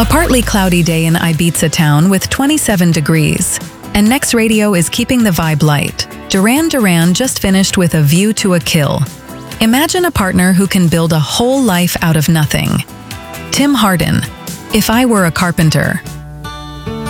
A partly cloudy day in Ibiza town with 27 degrees. And Next Radio is keeping the vibe light. Duran Duran just finished with A View to a Kill. Imagine a partner who can build a whole life out of nothing. Tim Hardin, If I Were a Carpenter.